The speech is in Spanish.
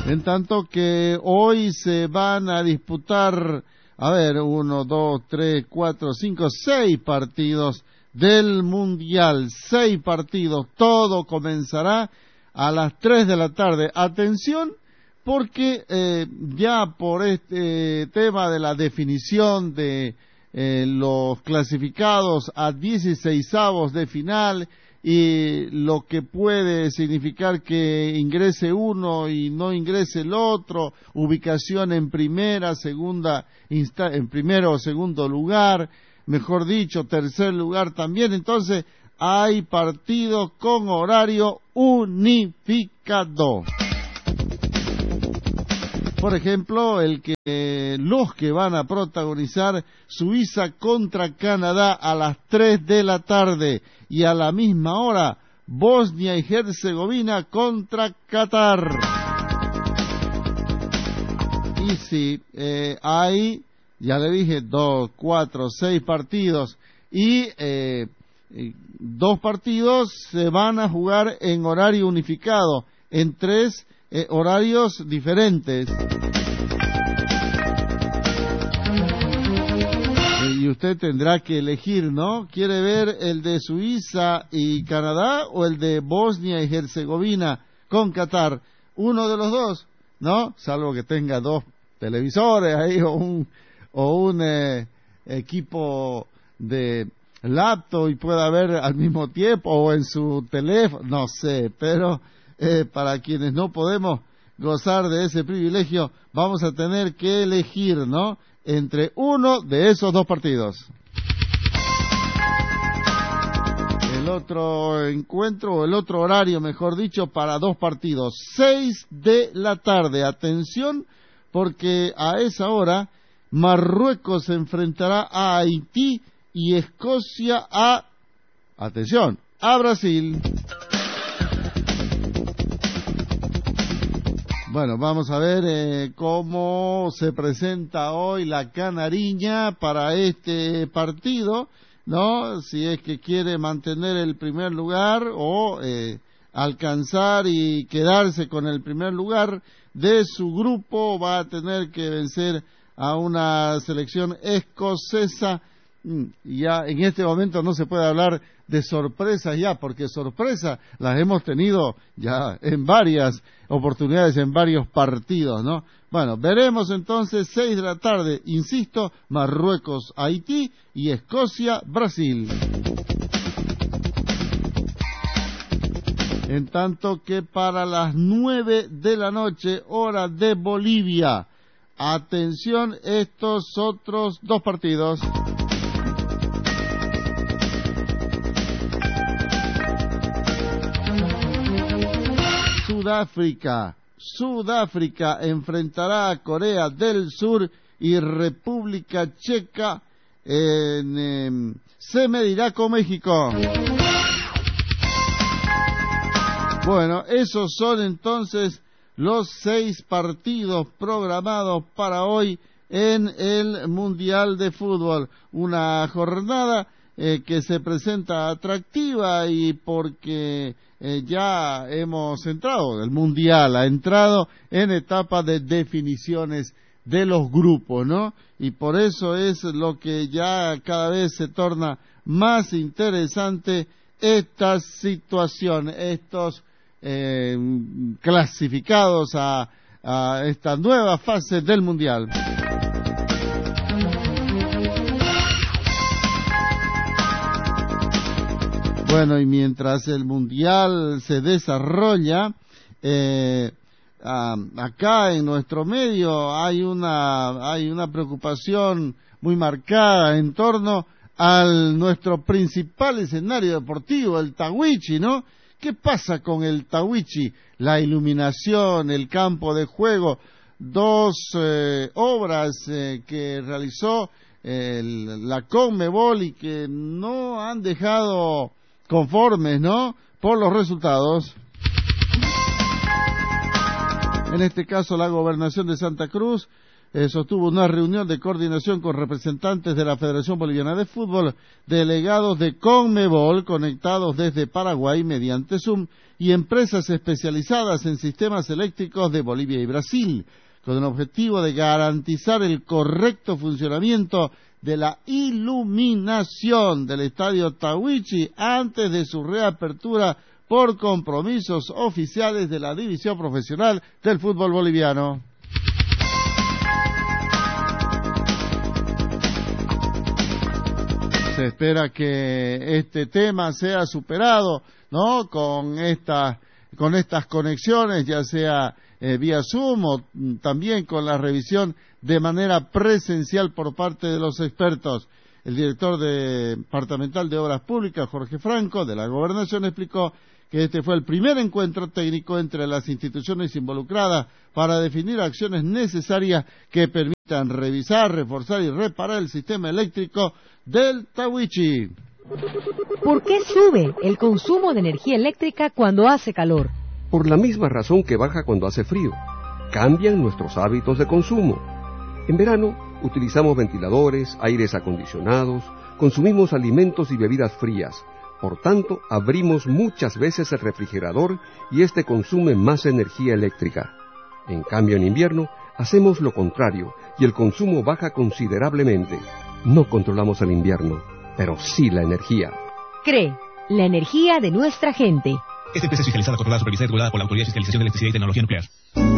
En tanto que hoy se van a disputar, 1, 2, 3, 4, 5, 6 partidos del Mundial. 6 partidos, todo comenzará a las 3 de la tarde. Atención, porque ya por este tema de la definición de los clasificados a 16avos de final y lo que puede significar que ingrese uno y no ingrese el otro, ubicación en primera, en primero o segundo lugar, mejor dicho, tercer lugar también. Entonces hay partidos con horario unificado. Por ejemplo, los que van a protagonizar Suiza contra Canadá a las 3 de la tarde y a la misma hora Bosnia y Herzegovina contra Qatar. Y sí, hay, ya le dije, 2, 4, 6 partidos y 2 partidos se van a jugar en horario unificado, en 3 horarios diferentes. Y usted tendrá que elegir, ¿no? ¿Quiere ver el de Suiza y Canadá o el de Bosnia y Herzegovina con Qatar? Uno de los dos, ¿no? Salvo que tenga 2 televisores ahí o un equipo de laptop y pueda ver al mismo tiempo o en su teléfono, no sé, pero para quienes no podemos gozar de ese privilegio, vamos a tener que elegir, ¿no?, entre uno de esos 2 partidos. El otro encuentro, o el otro horario, mejor dicho, para 2 partidos, 6 de la tarde. Atención, porque a esa hora Marruecos se enfrentará a Haití y Escocia a Brasil. Bueno, vamos a ver cómo se presenta hoy la canariña para este partido, ¿no? Si es que quiere mantener el primer lugar o alcanzar y quedarse con el primer lugar de su grupo, va a tener que vencer a una selección escocesa. Ya en este momento no se puede hablar de sorpresas ya, porque sorpresas las hemos tenido ya en varias oportunidades, en varios partidos, ¿no? Bueno, veremos entonces 6 de la tarde, insisto, Marruecos, Haití y Escocia, Brasil. En tanto que para las 9 de la noche, hora de Bolivia, atención, estos otros 2 partidos. Sudáfrica enfrentará a Corea del Sur y República Checa se medirá con México. Bueno, esos son entonces los 6 partidos programados para hoy en el Mundial de Fútbol. Una jornada que se presenta atractiva y porque ya hemos entrado, el Mundial ha entrado en etapa de definiciones de los grupos, ¿no? Y por eso es lo que ya cada vez se torna más interesante esta situación, estos clasificados a esta nueva fase del Mundial. Bueno, y mientras el Mundial se desarrolla, acá en nuestro medio hay una preocupación muy marcada en torno a nuestro principal escenario deportivo, el Tahuichi, ¿no? ¿Qué pasa con el Tahuichi? La iluminación, el campo de juego, 2 obras que realizó la Conmebol y que no han dejado conformes, ¿no?, por los resultados. En este caso, la Gobernación de Santa Cruz sostuvo una reunión de coordinación con representantes de la Federación Boliviana de Fútbol, delegados de Conmebol conectados desde Paraguay mediante Zoom y empresas especializadas en sistemas eléctricos de Bolivia y Brasil, con el objetivo de garantizar el correcto funcionamiento de la iluminación del Estadio Tahuichi antes de su reapertura por compromisos oficiales de la División Profesional del Fútbol Boliviano. Se espera que este tema sea superado, ¿no? Con estas conexiones, ya sea vía Zoom o también con la revisión de manera presencial por parte de los expertos. El director departamental de Obras Públicas, Jorge Franco, de la Gobernación, explicó que este fue el primer encuentro técnico entre las instituciones involucradas para definir acciones necesarias que permitan revisar, reforzar y reparar el sistema eléctrico del Tahuichi. ¿Por qué sube el consumo de energía eléctrica cuando hace calor? Por la misma razón que baja cuando hace frío. Cambian nuestros hábitos de consumo. En verano utilizamos ventiladores, aires acondicionados, consumimos alimentos y bebidas frías. Por tanto, abrimos muchas veces el refrigerador y este consume más energía eléctrica. En cambio, en invierno, hacemos lo contrario y el consumo baja considerablemente. No controlamos el invierno, pero sí la energía. CRE, la energía de nuestra gente. Esta empresa es fiscalizada, controlada, supervisada y regulada por la Autoridad de Fiscalización de Electricidad y Tecnología Nuclear.